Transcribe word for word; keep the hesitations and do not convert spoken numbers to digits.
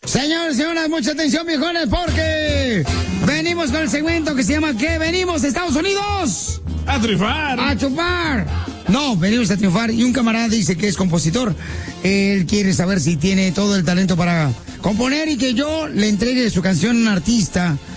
Señores, señoras, mucha atención, viejones, porque venimos con el segmento que se llama ¿qué? ¿Venimos a Estados Unidos? A triunfar. A chupar. No, venimos a triunfar. Y un camarada dice que es compositor. Él quiere saber si tiene todo el talento para componer y que yo le entregue su canción a un artista